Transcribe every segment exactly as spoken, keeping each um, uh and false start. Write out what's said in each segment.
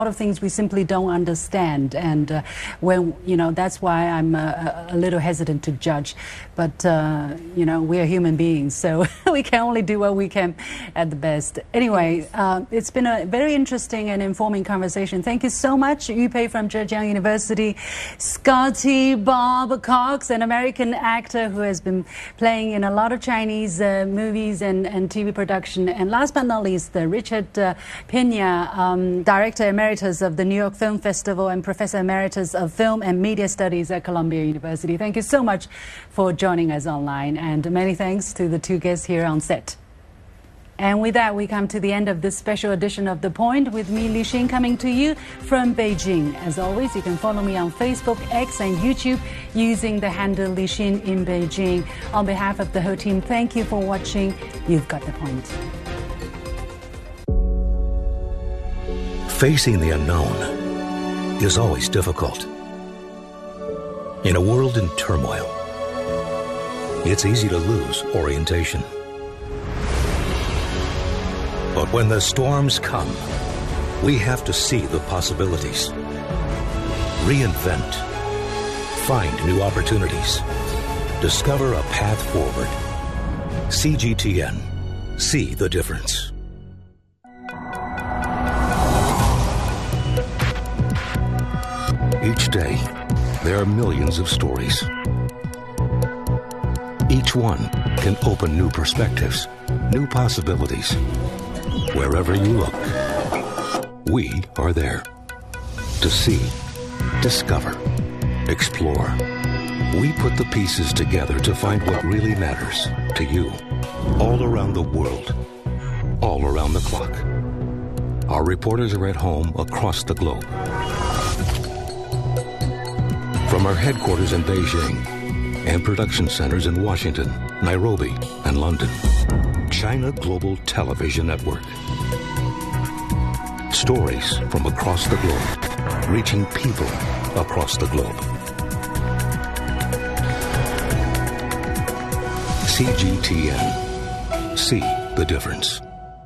A lot of things we simply don't understand, and uh, when you know that's why I'm uh, a little hesitant to judge. But uh, you know we are human beings, so we can only do what we can at the best. Anyway, uh, it's been a very interesting and informing conversation. Thank you so much, Yu Pei from Zhejiang University, Scotty Bob Cox, an American actor who has been playing in a lot of Chinese uh, movies and, and T V production, and last but not least, uh, Richard uh, Pena, um, director emeritus of the New York Film Festival and Professor Emeritus of Film and Media Studies at Columbia University. Thank you so much for joining us online, and many thanks to the two guests here on set. And with that, we come to the end of this special edition of The Point with me, Li Xin, coming to you from Beijing. As always, you can follow me on Facebook, X, and YouTube using the handle Li Xin in Beijing. On behalf of the whole team, thank you for watching. You've got the point. Facing the unknown is always difficult. In a world in turmoil, it's easy to lose orientation. But when the storms come, we have to see the possibilities, reinvent, find new opportunities, discover a path forward. C G T N. See the difference. Each day, there are millions of stories. Each one can open new perspectives, new possibilities. Wherever you look, we are there. To see, discover, explore. We put the pieces together to find what really matters to you, all around the world, all around the clock. Our reporters are at home across the globe. From our headquarters in Beijing and production centers in Washington, Nairobi, and London, China Global Television Network. Stories from across the globe, reaching people across the globe. C G T N. See the difference.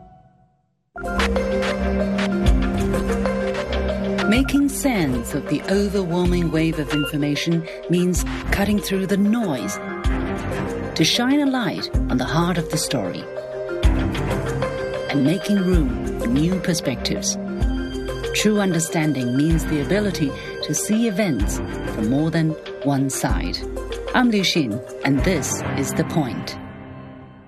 Making sense of the overwhelming wave of information means cutting through the noise to shine a light on the heart of the story and making room for new perspectives. True understanding means the ability to see events from more than one side. I'm Li Xin, and this is The Point.